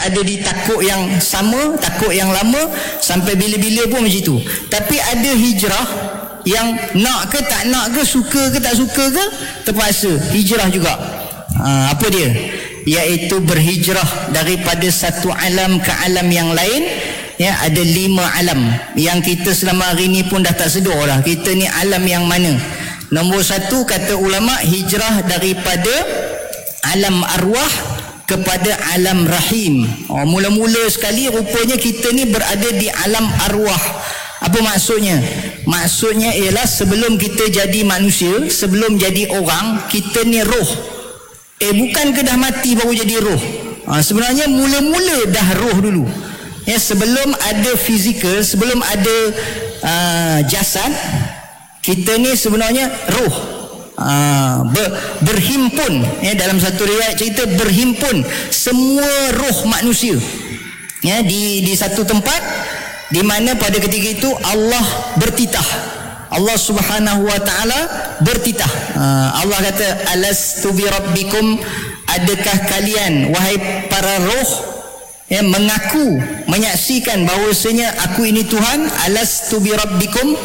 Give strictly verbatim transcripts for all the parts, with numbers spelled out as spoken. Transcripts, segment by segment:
ada di takuk yang sama, takuk yang lama, sampai bila-bila pun macam itu. Tapi ada hijrah yang nak ke tak nak ke, suka ke tak suka ke, terpaksa hijrah juga. Ha, apa dia? Iaitu berhijrah daripada satu alam ke alam yang lain. Ya, ada lima alam yang kita selama hari ni pun dah tak sedar dah kita ni alam yang mana. Nombor satu, kata ulama, hijrah daripada alam arwah kepada alam rahim. Oh, mula-mula sekali rupanya kita ni berada di alam arwah. Apa maksudnya? Maksudnya ialah sebelum kita jadi manusia, sebelum jadi orang, kita ni roh. Eh, bukan ke dah mati baru jadi roh? Ha, sebenarnya mula-mula dah roh dulu. Ya, sebelum ada fizikal, sebelum ada uh, jasad, kita ni sebenarnya roh. Uh, ber, berhimpun. Ya, dalam satu riwayat cerita berhimpun semua roh manusia. Ya, di di satu tempat, di mana pada ketika itu Allah bertitah. Allah Subhanahu wa taala bertitah. Uh, Allah kata, alastu bi rabbikum, adakah kalian wahai para roh ya, mengaku, menyaksikan bahawasanya aku ini Tuhan? Alastu bi rabbikum.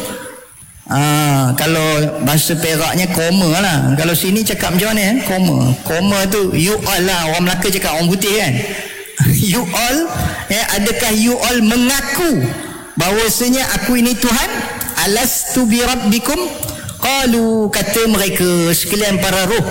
Ah, kalau bahasa Peraknya koma lah. Kalau sini cakap macam mana eh? Koma. Koma tu you all lah. Orang Melaka cakap, orang putih kan. You all, ya, adakah you all mengaku bahawasanya aku ini Tuhan? Alastu bi rabbikum. Qalu, kata mereka sekalian para roh,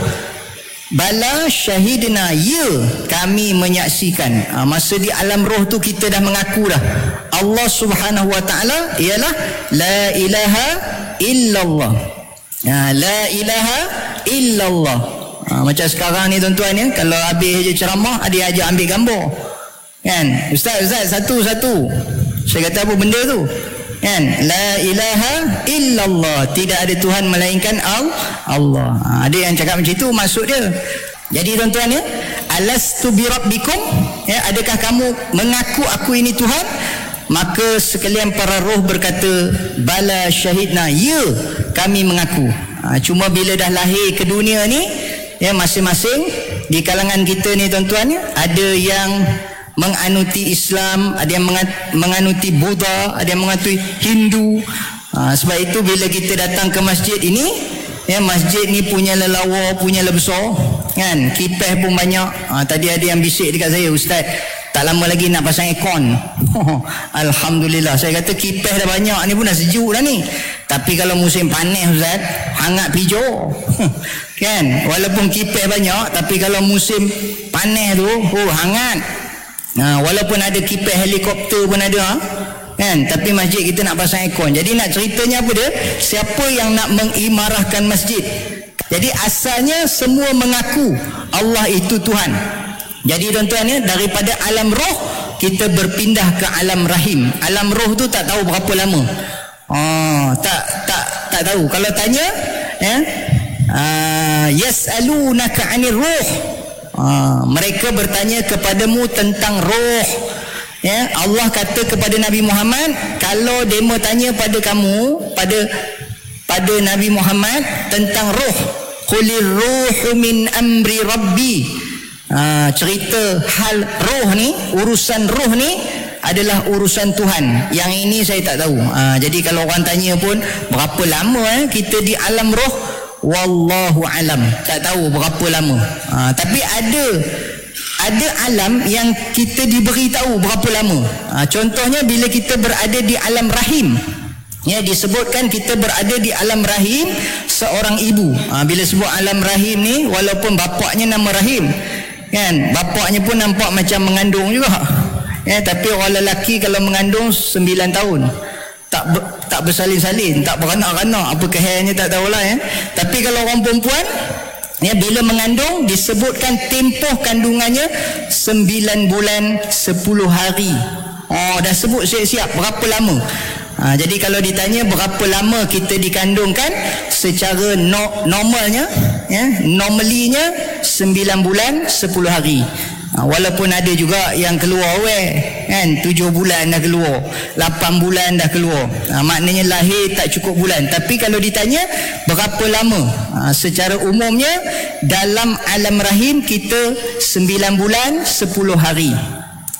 bala syahidna, ya kami menyaksikan. Ha, masa di alam roh tu kita dah mengaku dah Allah Subhanahu wa taala ialah la ilaha illallah. Ha, la ilaha illallah. Ha, macam sekarang ni tuan-tuan ya, kalau habis je ceramah ada ajak ambil gambar. Kan? Ustaz, ustaz satu-satu. Saya kata apa benda tu? Kan? La ilaha illallah, tidak ada Tuhan melainkan Allah. Ha, ada yang cakap macam itu maksud dia. Jadi tuan-tuan ya, alastu bi rabbikum, ya, adakah kamu mengaku aku ini Tuhan? Maka sekalian para roh berkata, bala syahidna, ya kami mengaku. Ha, cuma bila dah lahir ke dunia ni, ya, masing-masing di kalangan kita ni tuan-tuan ya, ada yang menganuti Islam, ada yang menganuti Buddha, ada yang menganuti Hindu. Ha, sebab itu bila kita datang ke masjid ini, ya, masjid ni punya lelawa, punya lebesar, kan? Kipas pun banyak. Ha, tadi ada yang bisik dekat saya, Ustaz, tak lama lagi nak pasang aircon. Alhamdulillah. Saya kata kipas dah banyak ni pun dah sejuk dah ni. Tapi kalau musim panas Ustaz, hangat hijau. Kan? Walaupun kipas banyak, tapi kalau musim panas tu, oh hangat. Ha, walaupun ada kipas helikopter pun ada, ha? Kan? Tapi masjid kita nak pasang aircon. Jadi nak ceritanya apa dia? Siapa yang nak mengimarahkan masjid? Jadi asalnya semua mengaku Allah itu Tuhan. Jadi tuan-tuan ya, daripada alam roh kita berpindah ke alam rahim. Alam roh tu tak tahu berapa lama. Oh, tak tak tak tahu. Kalau tanya ya, uh, yas'alunaka 'anir ruh. Ha, mereka bertanya kepadamu tentang roh. Ya, Allah kata kepada Nabi Muhammad, kalau demo tanya pada kamu, pada pada Nabi Muhammad tentang roh, qulir ruhu min amri rabbi. Ha, cerita hal roh ni, urusan roh ni adalah urusan Tuhan. Yang ini saya tak tahu. Ha, jadi kalau orang tanya pun berapa lama eh, kita di alam roh, wallahu alam, tak tahu berapa lama. Ha, tapi ada ada alam yang kita diberi tahu berapa lama. Ha, contohnya bila kita berada di alam rahim. Ya, disebutkan kita berada di alam rahim seorang ibu. Ha, bila sebut alam rahim ni, walaupun bapaknya nama Rahim, kan, bapaknya pun nampak macam mengandung juga. Ya, tapi orang lelaki kalau mengandung sembilan tahun. Tak ber, tak bersalin-salin, tak beranak-anak, apa kehernya tak tahulah ya. Tapi kalau orang perempuan ya, bila mengandung disebutkan tempoh kandungannya sembilan bulan sepuluh hari. Oh, dah sebut siap-siap berapa lama. Ha, jadi kalau ditanya berapa lama kita dikandungkan secara no, normalnya ya, normalinya sembilan bulan sepuluh hari. Ha, walaupun ada juga yang keluar weh, kan, tujuh bulan dah keluar, lapan bulan dah keluar. Ha, maknanya lahir tak cukup bulan. Tapi kalau ditanya berapa lama, ha, secara umumnya dalam alam rahim kita sembilan bulan sepuluh hari.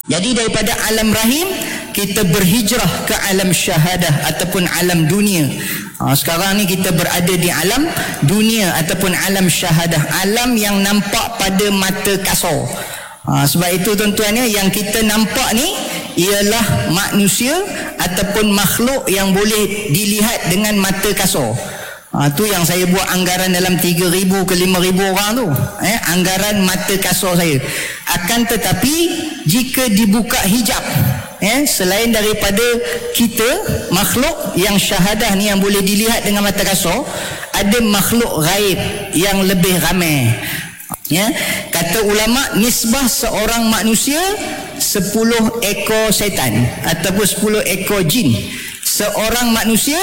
Jadi daripada alam rahim kita berhijrah ke alam syahadah ataupun alam dunia. Ha, sekarang ni kita berada di alam dunia ataupun alam syahadah, alam yang nampak pada mata kasar. Ha, sebab itu tuan-tuan ya, yang kita nampak ni ialah manusia ataupun makhluk yang boleh dilihat dengan mata kasar. Ha, tu yang saya buat anggaran dalam tiga ribu ke lima ribu orang tu, eh, anggaran mata kasar saya. Akan tetapi jika dibuka hijab, eh, selain daripada kita makhluk yang syahadah ni yang boleh dilihat dengan mata kasar, ada makhluk gaib yang lebih ramai. Ya, kata ulama, nisbah seorang manusia sepuluh ekor syaitan ataupun sepuluh ekor jin. Seorang manusia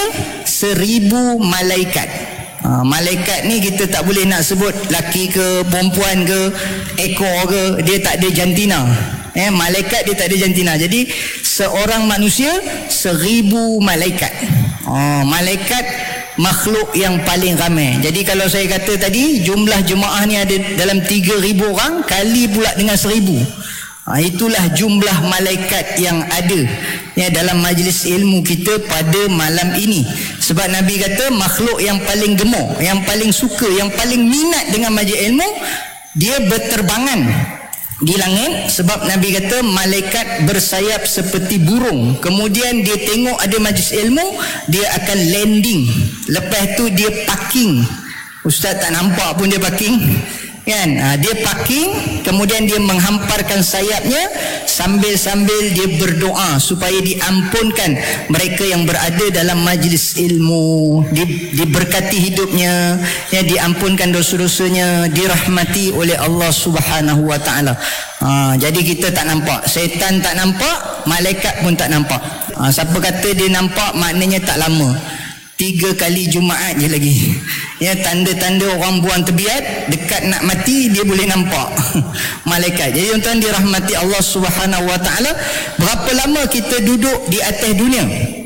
seribu malaikat. Ha, malaikat ni kita tak boleh nak sebut laki ke perempuan ke ekor ke, dia tak ada jantina. Eh, malaikat dia tak ada jantina. Jadi seorang manusia seribu malaikat. Oh, malaikat makhluk yang paling ramai. Jadi kalau saya kata tadi jumlah jemaah ni ada dalam tiga ribu orang, kali pula dengan seribu. Ha, itulah jumlah malaikat yang ada ya, dalam majlis ilmu kita pada malam ini. Sebab Nabi kata makhluk yang paling gemar, yang paling suka, yang paling minat dengan majlis ilmu, dia berterbangan di langit. Sebab Nabi kata malaikat bersayap seperti burung, kemudian dia tengok ada majlis ilmu, dia akan landing, lepas tu dia parking. Ustaz tak nampak pun dia parking kan, ha, dia parking, kemudian dia menghamparkan sayapnya sambil-sambil dia berdoa supaya diampunkan mereka yang berada dalam majlis ilmu, di, diberkati hidupnya, ya, diampunkan dosa-dosanya, dirahmati oleh Allah Subhanahu wa taala. Ha, jadi kita tak nampak, syaitan tak nampak, malaikat pun tak nampak. Ha, siapa kata dia nampak, maknanya tak lama. Tiga kali Jumaat je lagi. Ya, tanda-tanda orang buang tebiat, dekat nak mati dia boleh nampak malaikat. Jadi tuan-tuan dirahmati Allah Subhanahu wa taala, berapa lama kita duduk di atas dunia?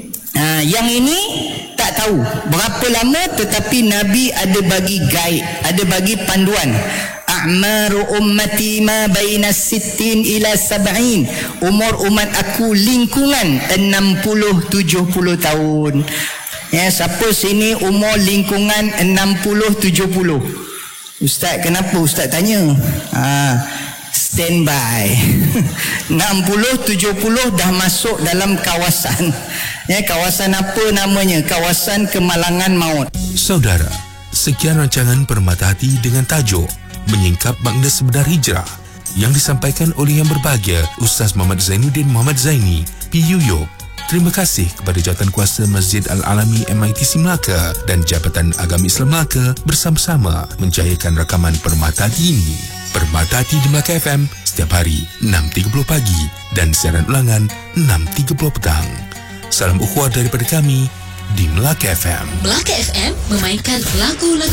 Ha, yang ini tak tahu berapa lama, tetapi Nabi ada bagi guide, ada bagi panduan. A'maru ummati ma baina sittin ila sab'in. Umur umat aku lingkungan enam puluh tujuh puluh tahun. Ya, siapa sini umur lingkungan enam puluh tujuh puluh? Ustaz, kenapa Ustaz tanya? Ha, stand by. enam puluh tujuh puluh dah masuk dalam kawasan. Ya, kawasan apa namanya? Kawasan kemalangan maut. Saudara, sekian rancangan Permata Hati dengan tajuk Menyingkap Makna Sebenar Hijrah yang disampaikan oleh yang berbahagia Ustaz Muhammad Zainuddin Muhammad Zaini, P U Y O K. Terima kasih kepada Jawatankuasa Masjid Al-Alami M I T C Melaka dan Jabatan Agama Islam Melaka bersama-sama menjayakan rakaman Permata Hati ini. Permata Hati di Melaka F M setiap hari enam tiga puluh pagi dan siaran ulangan enam tiga puluh petang. Salam ukhuwah daripada kami di Melaka F M. Melaka F M memainkan lagu-lagu